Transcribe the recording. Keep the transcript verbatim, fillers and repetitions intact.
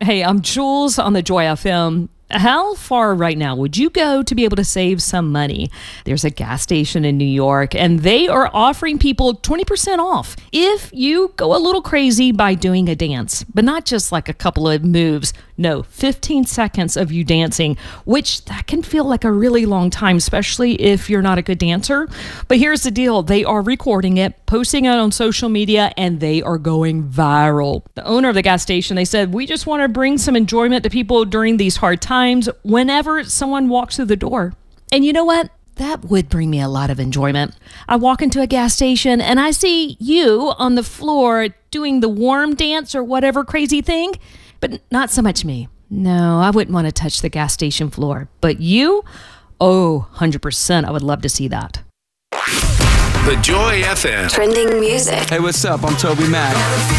Hey, I'm Jules on the Joy F M. How far right now would you go to be able to save some money? There's a gas station in New York, and they are offering people twenty percent off if you go a little crazy by doing a dance, but not just like a couple of moves. No, fifteen seconds of you dancing, which that can feel like a really long time, especially if you're not a good dancer. But here's the deal. They are recording it, posting it on social media, and they are going viral. The owner of the gas station, they said, we just want to bring some enjoyment to people during these hard times whenever someone walks through the door. And you know what? That would bring me a lot of enjoyment. I walk into a gas station and I see you on the floor doing the warm dance or whatever crazy thing, but not so much me. No, I wouldn't want to touch the gas station floor. But you? Oh, one hundred percent. I would love to see that. The Joy F M. Trending music. Hey, what's up? I'm Toby Mac.